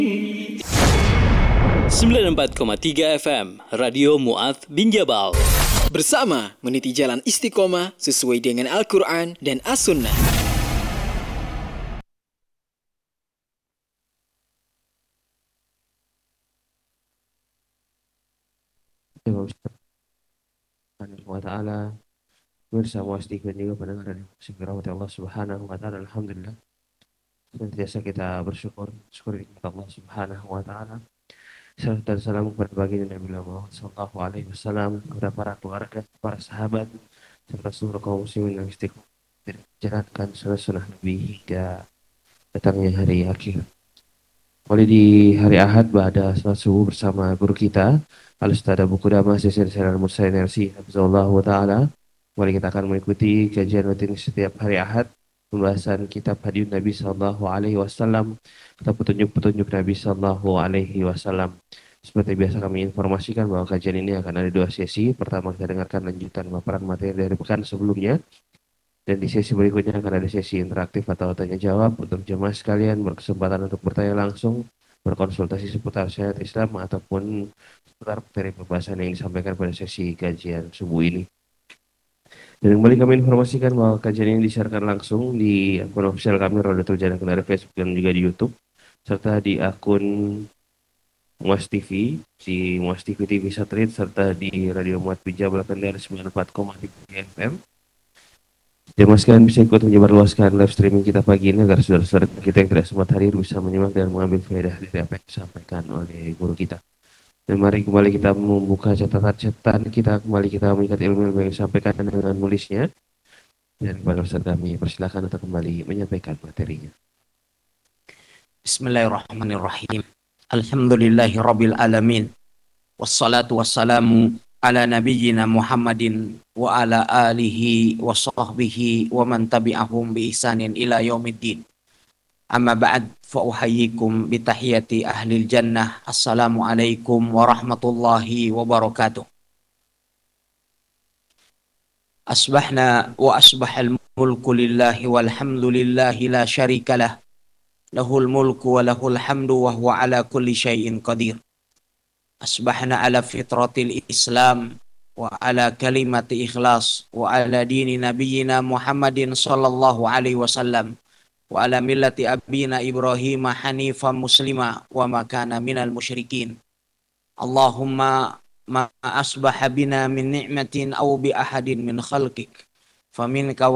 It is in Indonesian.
94,3 FM Radio Mu'adz bin Jabal. Bersama meniti jalan istiqomah sesuai dengan Al-Quran dan As-Sunnah. Wa ta'ala bersama istiqomah juga pendengar dan segera Allah Subhanahu wa ta'ala. Alhamdulillah, senantiasa kita bersyukur kepada Allah Subhanahu wa ta'ala. Salam dan salam kepada baginda Nabi Muhammad sallallahu alaihi wasallam, kepada para keluarga, para sahabat, serta seluruh kaum muslimin yang istiqomah menjalankan sunnah Nabi hingga datangnya hari akhir. Kembali di hari Ahad pada salat subuh bersama guru kita Al-Ustaz Abu Qudamah Syekh Al-Musa Enersi Hafizahullah wa ta'ala. Kembali kita akan mengikuti kajian rutin setiap hari Ahad, pembahasan kitab Hadis Nabi sallallahu alaihi wasallam, kitab petunjuk-petunjuk Nabi sallallahu alaihi wasallam. Seperti biasa kami informasikan bahwa kajian ini akan ada 2 sesi. Pertama kita dengarkan lanjutan paparan materi dari pekan sebelumnya, dan di sesi berikutnya akan ada sesi interaktif atau tanya jawab untuk jemaah sekalian berkesempatan untuk bertanya langsung, berkonsultasi seputar syariat Islam ataupun seputar materi pembahasan yang disampaikan pada sesi kajian subuh ini. Dan kembali kami informasikan bahwa kajian ini disiarkan langsung di akun official kami Rodatul Jannah dari Facebook dan juga di YouTube, serta di akun Mu'adz TV, di Mu'adz TV TV Satelit, serta di Radio Mu'adz bin Jabal Kendari 94,3 FM. Jemaah sekalian bisa ikut menyebarluaskan live streaming kita pagi ini agar saudara-saudara kita yang tidak sempat hadir bisa menyimak dan mengambil faedah dari apa yang disampaikan oleh guru kita. Dan mari kembali kita membuka catatan kita, kembali kita mengikat ilmu yang disampaikan dengan menulisnya. Dan kepada Ustaz kami persilakan untuk kembali menyampaikan materinya. Bismillahirrahmanirrahim. Alhamdulillahi rabbil alamin. Wassalatu wassalamu ala nabiyyina Muhammadin wa ala alihi wa sahbihi wa man tabi'ahum bi ihsanin ila yaumiddin. Amma ba'd, fa uhayyikum bi tahiyati ahlil jannah. Assalamu alaikum warahmatullahi wabarakatuh. Asbahna wa asbahal mulku lillahi walhamdulillahi la syarika lah. Lahul mulku wa lahul hamdu wa huwa ala kulli syai'in qadir. Asbahna ala fitratil Islam wa ala kalimati ikhlas wa ala dini nabiyyina Muhammadin sallallahu alaihi wasallam wa ala millati abina Ibrahim hanifan muslima wa ma kana minal musyrikin. Allahumma ma asbaha bina min ni'matin aw bi ahadin min khalqik faminka